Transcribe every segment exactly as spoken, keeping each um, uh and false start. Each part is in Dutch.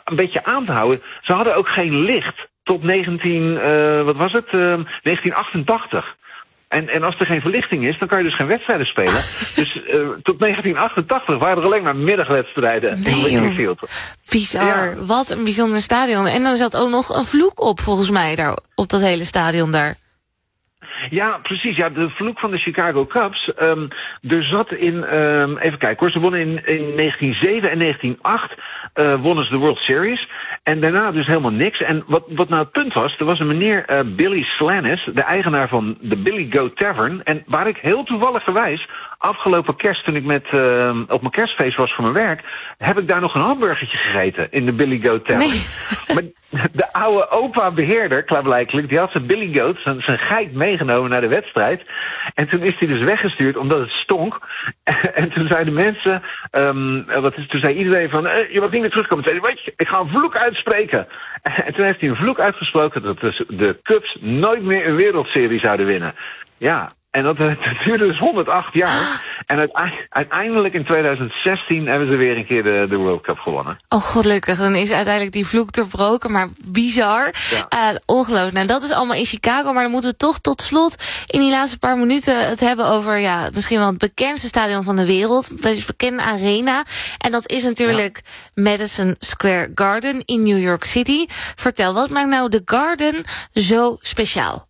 een beetje aan te houden. Ze hadden ook geen licht tot negentien, uh, wat was het? Uh, negentien achtentachtig. En, en als er geen verlichting is, dan kan je dus geen wedstrijden spelen. Dus uh, tot negentien achtentachtig waren er alleen maar middagwedstrijden nee, in Wrigley Field. Bizar, ja. Wat een bijzonder stadion. En dan zat ook nog een vloek op, volgens mij, daar op dat hele stadion daar. Ja, precies. Ja, de vloek van de Chicago Cubs. Um, er zat in, um, even kijken hoor, ze wonnen in, in negentien zeven en negentien acht uh, wonnen ze de World Series. En daarna dus helemaal niks. En wat, wat nou het punt was, er was een meneer uh, Billy Slanis, de eigenaar van de Billy Goat Tavern. En waar ik heel toevalligerwijs afgelopen kerst, toen ik met uh, op mijn kerstfeest was voor mijn werk, heb ik daar nog een hamburgertje gegeten in de Billy Goat Tavern. Nee. Maar de oude opa-beheerder, klaarblijkelijk, die had zijn Billy Goat, zijn, zijn geit meegenomen naar de wedstrijd. En toen is hij dus weggestuurd omdat het stonk. En toen zeiden mensen, um, wat is, toen zei iedereen van, eh, je mag niet meer terugkomen. Toen zei hij, weet je, ik ga een vloek uitspreken. En toen heeft hij een vloek uitgesproken dat de Cubs nooit meer een wereldserie zouden winnen. Ja. En dat, dat duurde dus honderdacht jaar. En uiteindelijk in twintig zestien hebben ze weer een keer de, de World Cup gewonnen. Oh, gelukkig. Dan is uiteindelijk die vloek doorbroken. Maar bizar. Ja. Uh, ongelooflijk. Nou, dat is allemaal in Chicago. Maar dan moeten we toch tot slot in die laatste paar minuten het hebben over ja, misschien wel het bekendste stadion van de wereld. Het bekende arena. En dat is natuurlijk ja. Madison Square Garden in New York City. Vertel, wat maakt nou de Garden zo speciaal?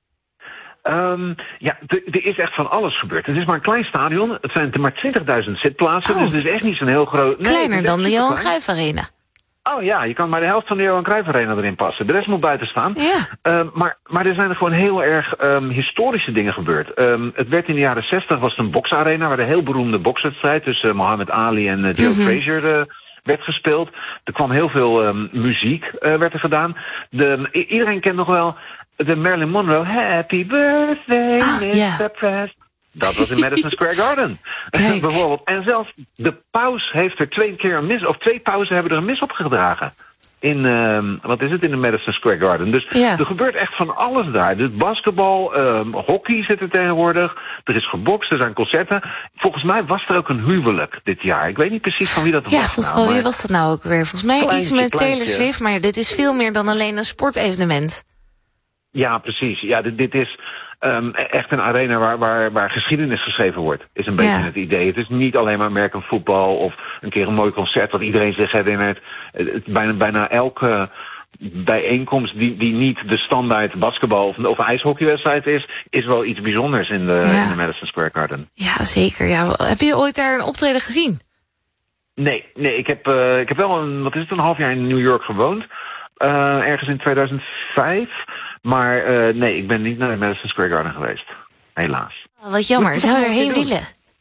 Um, ja, er is echt van alles gebeurd. Het is maar een klein stadion. Het zijn er maar twintigduizend zitplaatsen. Oh. Dus het is echt niet zo'n heel groot... Nee, kleiner dan de Johan Cruijff Arena. Oh ja, je kan maar de helft van de Johan Cruijff Arena erin passen. De rest moet buiten staan. Ja. Um, maar, maar er zijn er gewoon heel erg um, historische dingen gebeurd. Um, het werd in de jaren zestig, was het een boksarena, waar de heel beroemde bokswedstrijd tussen uh, Muhammad Ali en uh, Joe mm-hmm. Frazier uh, werd gespeeld. Er kwam heel veel um, muziek uh, werd er gedaan. De, i- iedereen kent nog wel de Marilyn Monroe, Happy Birthday, ah, mister Yeah. President. Dat was in Madison Square Garden. Bijvoorbeeld. En zelfs de paus heeft er twee keer een mis, of twee pausen hebben er een mis op gedragen. In, uh, wat is het, in de Madison Square Garden. Dus ja. er gebeurt echt van alles daar. Dus basketbal, um, hockey zit er tegenwoordig. Er is gebokst, er zijn concerten. Volgens mij was er ook een huwelijk dit jaar. Ik weet niet precies van wie dat ja, was. Ja, nou, wie was dat nou ook weer? Volgens mij kleintje, iets met kleintje. Taylor Swift. Maar dit is veel meer dan alleen een sportevenement. Ja, precies. Ja, dit, dit is um, echt een arena waar, waar, waar geschiedenis geschreven wordt. Is een beetje ja. het idee. Het is niet alleen maar American voetbal of een keer een mooi concert wat iedereen zich herinnert. Het, bijna, bijna elke bijeenkomst die, die niet de standaard basketbal of, of een ijshockeywedstrijd is, is wel iets bijzonders in de, ja. in de Madison Square Garden. Ja, zeker. Ja. Heb je ooit daar een optreden gezien? Nee, nee. Ik heb, uh, ik heb wel een, wat is het, een half jaar in New York gewoond. Uh, ergens in tweeduizend vijf. Maar uh, nee, ik ben niet naar de Madison Square Garden geweest. Helaas. Oh, wat jammer. Zou je erheen willen?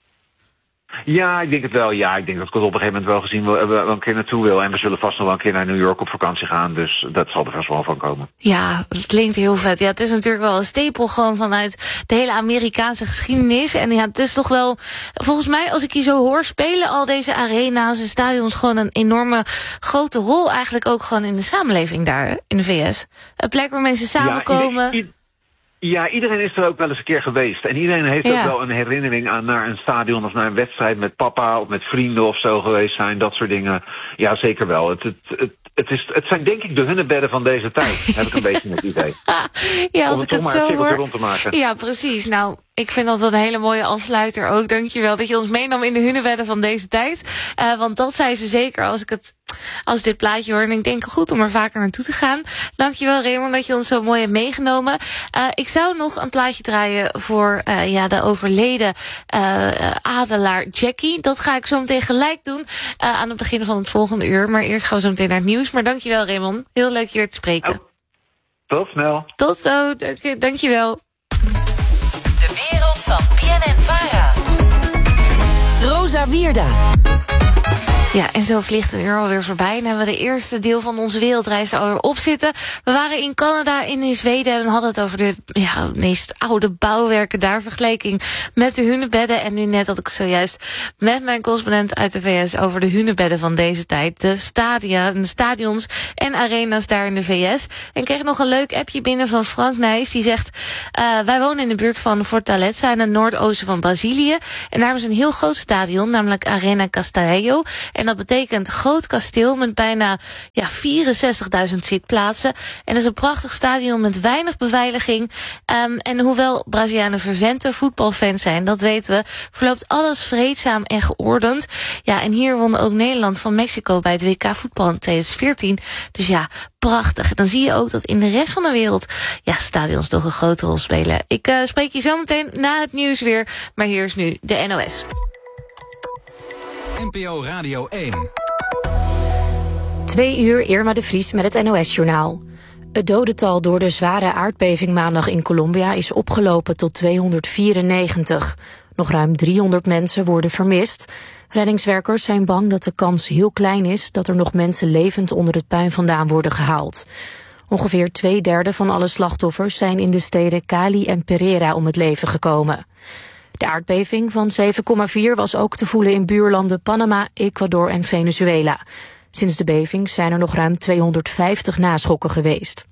Ja, ik denk het wel. Ja, ik denk dat ik het op een gegeven moment wel gezien wil, wel een keer naartoe wil. En we zullen vast nog wel een keer naar New York op vakantie gaan. Dus dat zal er vast wel van komen. Ja, het klinkt heel vet. Ja, het is natuurlijk wel een stapel gewoon vanuit de hele Amerikaanse geschiedenis. En ja, het is toch wel, volgens mij, als ik je zo hoor, spelen al deze arena's en stadions gewoon een enorme grote rol eigenlijk ook gewoon in de samenleving daar in de V S. Een plek waar mensen samenkomen. Ja, ieder, Ja, iedereen is er ook wel eens een keer geweest. En iedereen heeft ja. ook wel een herinnering aan naar een stadion of naar een wedstrijd met papa of met vrienden of zo geweest zijn. Dat soort dingen. Ja, zeker wel. Het, het, het, het, is, het zijn denk ik de hunnebedden van deze tijd. Heb ik een beetje het idee. Ja, als Om ik het het toch maar zo hoor. rond te maken. Ja, precies. Nou, ik vind dat een hele mooie afsluiter ook. Dankjewel dat je ons meenam in de hunnebedden van deze tijd. Uh, want dat zei ze zeker als ik het, als dit plaatje hoor. En ik denk goed om er vaker naartoe te gaan. Dankjewel Raymond dat je ons zo mooi hebt meegenomen. Uh, ik zou nog een plaatje draaien voor uh, ja, de overleden uh, adelaar Jackie. Dat ga ik zo meteen gelijk doen uh, aan het begin van het volgende uur. Maar eerst gaan we zo meteen naar het nieuws. Maar dankjewel Raymond. Heel leuk je weer te spreken. Oh. Tot snel. Tot zo. Dank, dankjewel. De wereld van B N N Vara. Rosa Wierda. Ja, en zo vliegt een uur alweer voorbij. En hebben we de eerste deel van onze wereldreis alweer op zitten. We waren in Canada en in Zweden en hadden het over de ja, meest oude bouwwerken daar. Vergelijking met de hunebedden. En nu net had ik zojuist met mijn correspondent uit de V S over de hunebedden van deze tijd. De stadia, de stadions en arena's daar in de V S. En ik kreeg nog een leuk appje binnen van Frank Nijs. Die zegt, uh, wij wonen in de buurt van Fortaleza in het noordoosten van Brazilië. En daar hebben ze een heel groot stadion, namelijk Arena Castelhaio. En dat betekent groot kasteel met bijna ja, vierenzestigduizend zitplaatsen. En dat is een prachtig stadion met weinig beveiliging. Um, en hoewel Brazilianen vervente voetbalfans zijn, dat weten we, verloopt alles vreedzaam en geordend. Ja, en hier won ook Nederland van Mexico bij het W K voetbal in tweeduizend veertien. Dus ja, prachtig. Dan zie je ook dat in de rest van de wereld ja, stadions toch een grote rol spelen. Ik uh, spreek je zo meteen na het nieuws weer, maar hier is nu de N O S. N P O Radio één. Twee uur, Irma de Vries met het N O S-journaal. Het dodental door de zware aardbeving maandag in Colombia is opgelopen tot tweehonderdvierennegentig. Nog ruim driehonderd mensen worden vermist. Reddingswerkers zijn bang dat de kans heel klein is dat er nog mensen levend onder het puin vandaan worden gehaald. Ongeveer twee derde van alle slachtoffers zijn in de steden Cali en Pereira om het leven gekomen. De aardbeving van zeven komma vier was ook te voelen in buurlanden Panama, Ecuador en Venezuela. Sinds de beving zijn er nog ruim tweehonderdvijftig naschokken geweest.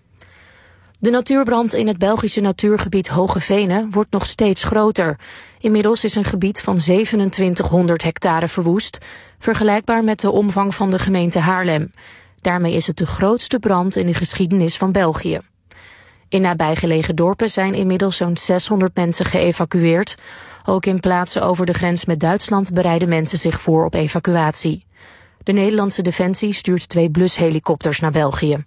De natuurbrand in het Belgische natuurgebied Hoge Venen wordt nog steeds groter. Inmiddels is een gebied van zevenentwintighonderd hectare verwoest, vergelijkbaar met de omvang van de gemeente Haarlem. Daarmee is het de grootste brand in de geschiedenis van België. In nabijgelegen dorpen zijn inmiddels zo'n zeshonderd mensen geëvacueerd. Ook in plaatsen over de grens met Duitsland bereiden mensen zich voor op evacuatie. De Nederlandse Defensie stuurt twee blushelikopters naar België.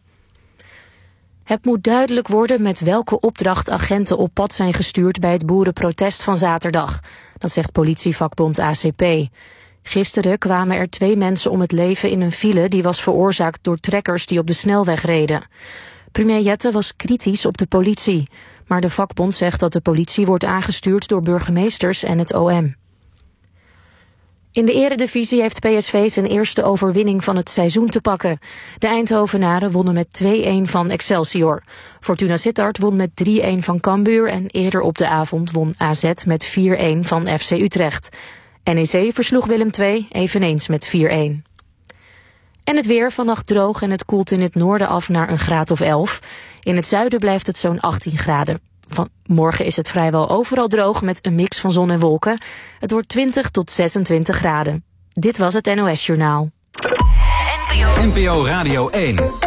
Het moet duidelijk worden met welke opdracht agenten op pad zijn gestuurd bij het boerenprotest van zaterdag. Dat zegt politievakbond A C P. Gisteren kwamen er twee mensen om het leven in een file die was veroorzaakt door trekkers die op de snelweg reden. Premier Jette was kritisch op de politie, maar de vakbond zegt dat de politie wordt aangestuurd door burgemeesters en het O M. In de eredivisie heeft P S V zijn eerste overwinning van het seizoen te pakken. De Eindhovenaren wonnen met twee-een van Excelsior. Fortuna Sittard won met drie-een van Cambuur en eerder op de avond won A Z met vier-een van F C Utrecht. N E C versloeg Willem twee eveneens met vier-een. En het weer, vannacht droog en het koelt in het noorden af naar een graad of elf. In het zuiden blijft het zo'n achttien graden. Van morgen is het vrijwel overal droog met een mix van zon en wolken. Het wordt twintig tot zesentwintig graden. Dit was het N O S-journaal. N P O Radio één.